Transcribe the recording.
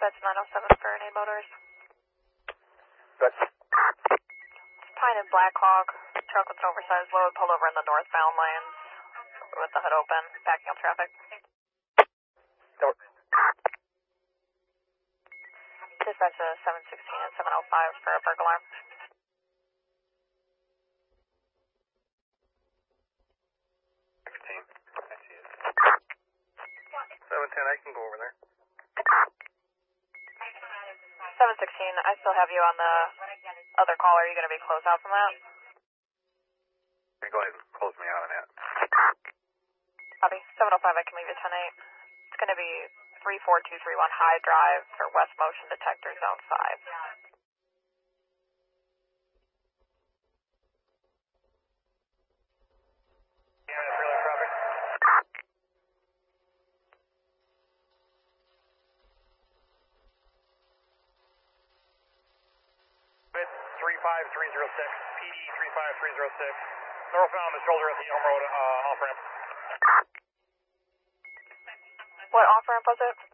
Dispatch 907 for any motors. Good. Pine and Blackhawk. Truck with an oversized load pulled over in the northbound lanes with the hood open, backing up traffic. Over. Dispatch 716 and 705 for a burglar alarm. 16. I see it. 710, I can go over there. 716, I still have you on the other call. Are you going to be closed out from that? Go ahead and close me out on that. Copy. 705, I can leave you 10-8. It's going to be 34231 High Drive for West Motion Detector Zone 5. Bit 35306, PD 35306, northbound the shoulder at the Elm Road off-ramp. What off-ramp was it?